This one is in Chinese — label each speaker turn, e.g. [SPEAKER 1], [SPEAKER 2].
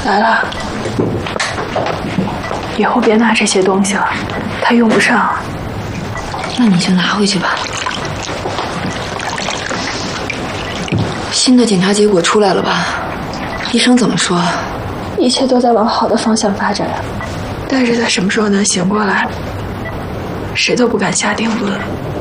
[SPEAKER 1] 来了，以后别拿这些东西了，他用不上。
[SPEAKER 2] 那你就拿回去吧。新的检查结果出来了吧？医生怎么说？
[SPEAKER 1] 一切都在往好的方向发展啊，但是他什么时候能醒过来，谁都不敢下定论。